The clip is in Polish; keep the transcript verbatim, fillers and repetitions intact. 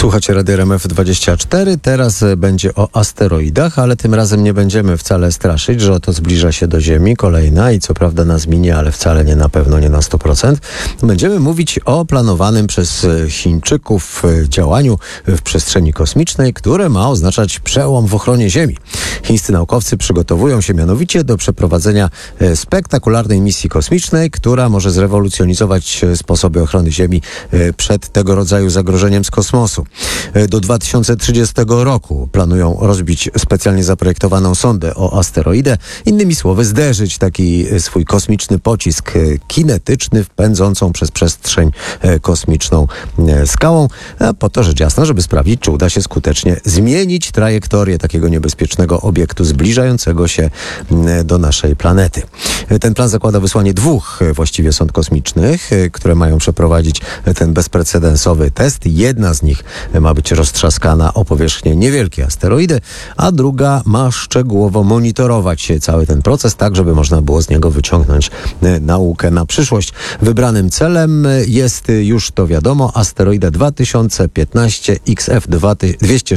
Słuchacie Radia R M F dwadzieścia cztery. Teraz będzie o asteroidach, ale tym razem nie będziemy wcale straszyć, że oto zbliża się do Ziemi kolejna i co prawda nas minie, ale wcale nie na pewno nie na sto procent. Będziemy mówić o planowanym przez Chińczyków działaniu w przestrzeni kosmicznej, które ma oznaczać przełom w ochronie Ziemi. Chińscy naukowcy przygotowują się mianowicie do przeprowadzenia spektakularnej misji kosmicznej, która może zrewolucjonizować sposoby ochrony Ziemi przed tego rodzaju zagrożeniem z kosmosu. Do dwa tysiące trzydziestego roku planują rozbić specjalnie zaprojektowaną sondę o asteroidę. Innymi słowy, zderzyć taki swój kosmiczny pocisk kinetyczny pędzącą przez przestrzeń kosmiczną skałą, po to rzecz jasna, żeby sprawdzić, czy uda się skutecznie zmienić trajektorię takiego niebezpiecznego obiektu zbliżającego się do naszej planety. Ten plan zakłada wysłanie dwóch właściwie sond kosmicznych, które mają przeprowadzić ten bezprecedensowy test. Jedna z nich ma być roztrzaskana o powierzchnię niewielkiej asteroidy, a druga ma szczegółowo monitorować cały ten proces, tak żeby można było z niego wyciągnąć naukę na przyszłość. Wybranym celem jest, już to wiadomo, asteroida dwa tysiące piętnaście X F dwieście